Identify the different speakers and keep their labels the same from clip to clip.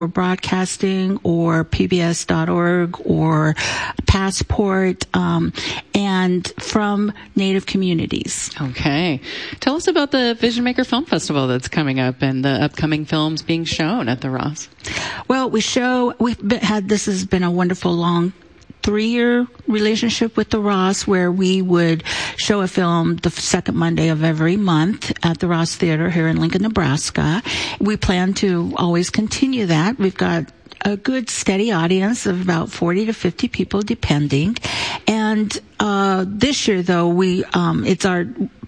Speaker 1: Broadcasting or PBS.org or Passport, and from Native communities.
Speaker 2: Okay. Tell us about the Vision Maker Film Festival that's coming up and the upcoming films being shown at the Ross.
Speaker 1: Well, this has been a wonderful long 3-year relationship with the Ross, where we would show a film the second Monday of every month at the Ross Theater here in Lincoln, Nebraska. We plan to always continue that. We've got a good steady audience of about 40 to 50 people depending. And this year though, it's our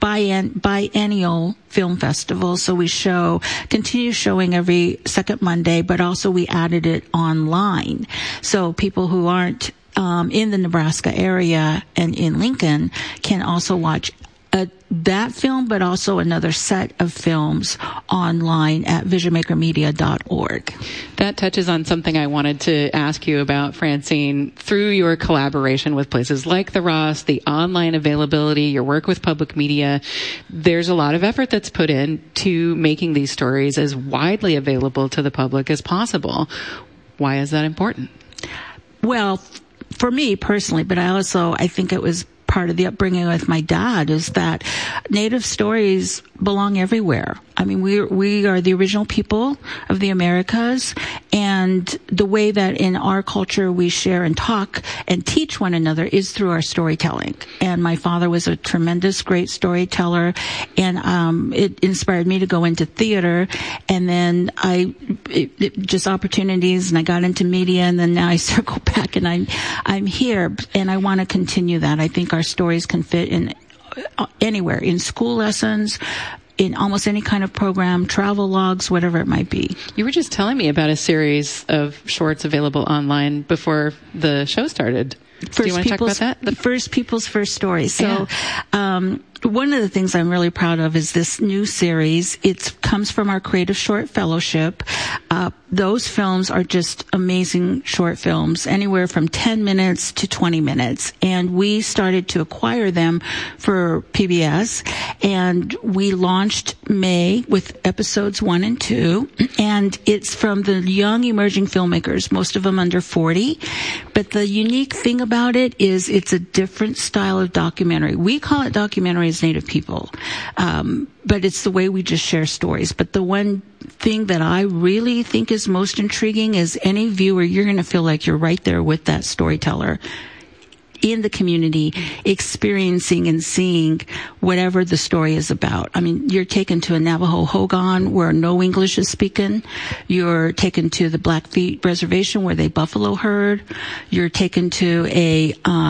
Speaker 1: biennial film festival, so we continue showing every second Monday, but also we added it online. So people who aren't in the Nebraska area and in Lincoln can also watch that film, but also another set of films online at visionmakermedia.org.
Speaker 2: That touches on something I wanted to ask you about, Francine. Through your collaboration with places like the Ross, the online availability, your work with public media, there's a lot of effort that's put into making these stories as widely available to the public as possible. Why is that important?
Speaker 1: Well, for me personally, but I think it was part of the upbringing with my dad, is that Native stories belong everywhere. I mean, we are the original people of the Americas, and the way that in our culture we share and talk and teach one another is through our storytelling. And my father was a tremendous, great storyteller, and it inspired me to go into theater, and then just opportunities, and I got into media, and then now I circle back, and I'm here, and I want to continue that. I think our stories can fit in anywhere, in school lessons, in almost any kind of program, travel logs, whatever it might be.
Speaker 2: You were just telling me about a series of shorts available online before the show started. Do you want to talk about that?
Speaker 1: The First People's First Stories. So, one of the things I'm really proud of is this new series. It comes from our Creative Short Fellowship. Those films are just amazing short films, anywhere from 10 minutes to 20 minutes. And we started to acquire them for PBS, and we launched May with episodes 1 and 2. And it's from the young emerging filmmakers, most of them under 40. But the unique thing about it is it's a different style of documentary. We call it documentary as Native people, but it's the way we just share stories. But the one thing that I really think is most intriguing is any viewer, you're going to feel like you're right there with that storyteller in the community, experiencing and seeing whatever the story is about. I mean, you're taken to a Navajo Hogan where no English is spoken. You're taken to the Blackfeet Reservation where they buffalo herd. You're taken to a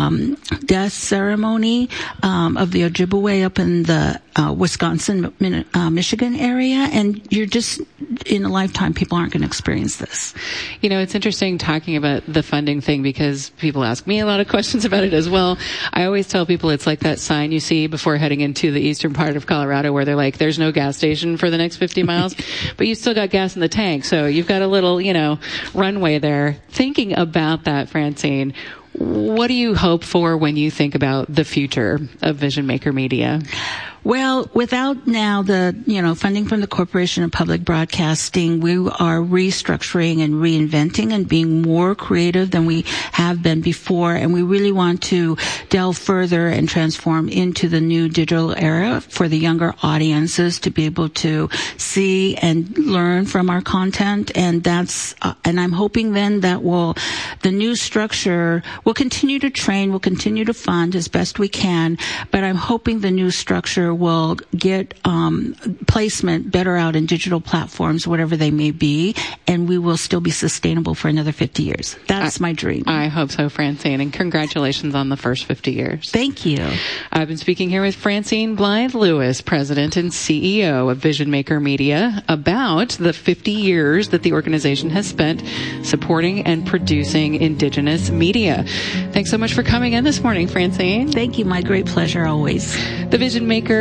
Speaker 1: death ceremony of the Ojibwe up in the Wisconsin, Michigan area, and you're just, in a lifetime, people aren't going to experience this.
Speaker 2: You know, it's interesting talking about the funding thing because people ask me a lot of questions about it as well. I always tell people it's like that sign you see before heading into the eastern part of Colorado where they're like, there's no gas station for the next 50 miles, but you still got gas in the tank, so you've got a little, runway there. Thinking about that, Francine, what do you hope for when you think about the future of Vision Maker Media?
Speaker 1: Well, without now the, funding from the Corporation of Public Broadcasting, we are restructuring and reinventing and being more creative than we have been before. And we really want to delve further and transform into the new digital era for the younger audiences to be able to see and learn from our content. And and I'm hoping then that the new structure will continue to train, will continue to fund as best we can. But I'm hoping the new structure will get placement better out in digital platforms, whatever they may be, and we will still be sustainable for another 50 years. That's my dream.
Speaker 2: I hope so, Francine, and congratulations on the first 50 years.
Speaker 1: Thank you.
Speaker 2: I've been speaking here with Francine Blythe-Lewis, President and CEO of Vision Maker Media, about the 50 years that the organization has spent supporting and producing Indigenous media. Thanks so much for coming in this morning, Francine.
Speaker 1: Thank you. My great pleasure always.
Speaker 2: The Vision Maker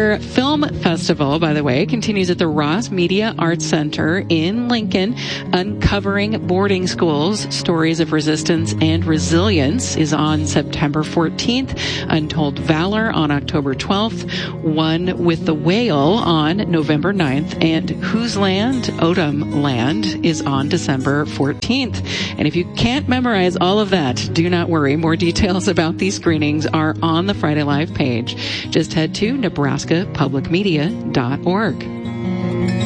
Speaker 2: Their film festival, by the way, continues at the Ross Media Arts Center in Lincoln. Uncovering Boarding Schools, Stories of Resistance and Resilience is on September 14th. Untold Valor on October 12th. One with the Whale on November 9th. And Whose Land? Odom Land is on December 14th. And if you can't memorize all of that, do not worry. More details about these screenings are on the Friday Live page. Just head to nebraskapublicmedia.org.